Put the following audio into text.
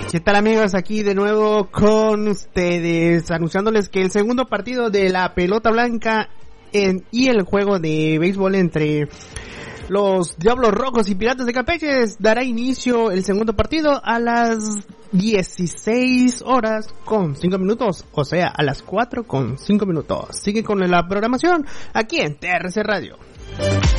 ¿Qué tal, amigos? Aquí de nuevo con ustedes, anunciándoles que el segundo partido de la pelota blanca y el juego de béisbol entre los Diablos Rojos y Piratas de Campeche dará inicio el segundo partido a las 16 horas con 5 minutos, o sea, a las 4 con 5 minutos. Sigue con la programación aquí en TRC Radio.